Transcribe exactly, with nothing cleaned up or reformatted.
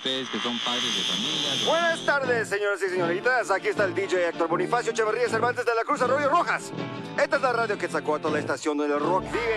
ustedes que son padres de familia. Buenas tardes, señoras y señoritas. Aquí está el D J Héctor Bonifacio Echeverría Cervantes de la Cruz Arroyo Rojas. Esta es la radio que sacó a toda la estación donde el rock vive.